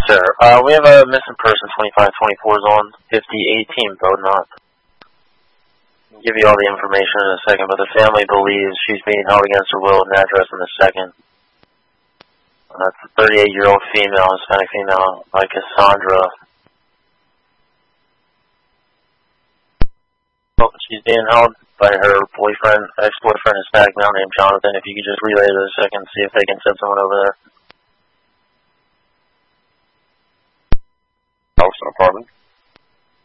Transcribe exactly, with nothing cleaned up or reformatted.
Sir, uh, we have a missing person, twenty-five twenty-four is on fifty eighteen Bodnot. I'll give you all the information in a second, but the family believes she's being held against her will and address in a second. Uh, that's a thirty-eight-year-old female, Hispanic female, like Cassandra. Oh, she's being held by her boyfriend, ex-boyfriend, Hispanic male named Jonathan. If you could just relay this a second, see if they can send someone over there. House and apartment.